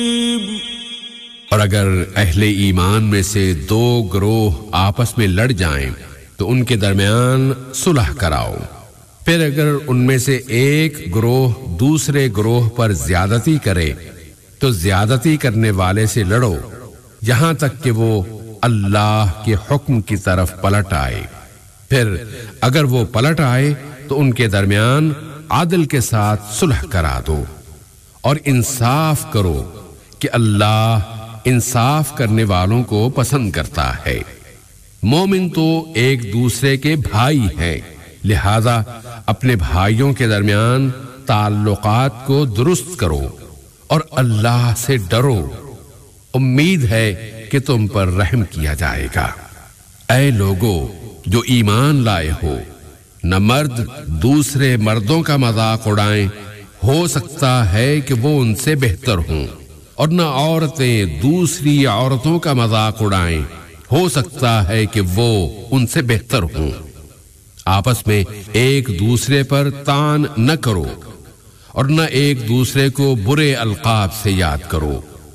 اور اگر اہل ایمان میں سے دو گروہ آپس میں لڑ جائیں تو ان کے درمیان صلح کراؤ. پھر اگر ان میں سے ایک گروہ دوسرے گروہ پر زیادتی کرے تو زیادتی کرنے والے سے لڑو یہاں تک کہ وہ اللہ کے حکم کی طرف پلٹ آئے. پھر اگر وہ پلٹ آئے تو ان کے درمیان عدل کے ساتھ صلح کرا دو اور انصاف کرو کہ اللہ انصاف کرنے والوں کو پسند کرتا ہے. مومن تو ایک دوسرے کے بھائی ہیں، لہذا اپنے بھائیوں کے درمیان تعلقات کو درست کرو اور اللہ سے ڈرو. امید ہے کہ تم پر رحم کیا جائے گا. اے لوگو جو ایمان لائے ہو، نہ مرد دوسرے مردوں کا مذاق اڑائیں، ہو سکتا ہے کہ وہ ان سے بہتر ہوں، اور نہ عورتیں دوسری عورتوں کا مذاق اڑائیں، ہو سکتا ہے کہ وہ ان سے بہتر ہوں. آپس میں ایک دوسرے پر طعن نہ کرو اور نہ ایک دوسرے کو برے القاب سے یاد کرو.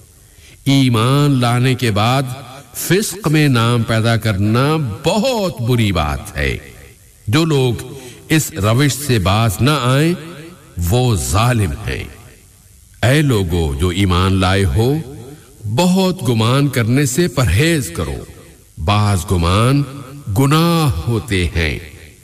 ایمان لانے کے بعد فسق میں نام پیدا کرنا بہت بری بات ہے. جو لوگ اس روش سے باز نہ آئیں وہ ظالم ہیں. اے لوگو جو ایمان لائے ہو، بہت گمان کرنے سے پرہیز کرو، بعض گمان گناہ ہوتے ہیں.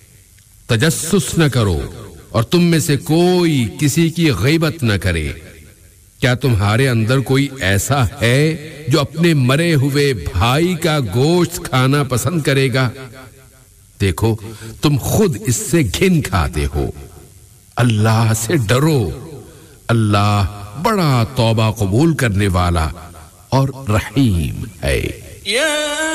تجسس نہ کرو اور تم میں سے کوئی کسی کی غیبت نہ کرے. کیا تمہارے اندر کوئی ایسا ہے جو اپنے مرے ہوئے بھائی کا گوشت کھانا پسند کرے گا؟ دیکھو تم خود اس سے گھن کھاتے ہو. اللہ سے ڈرو، اللہ بڑا توبہ قبول کرنے والا اور رحیم ہے.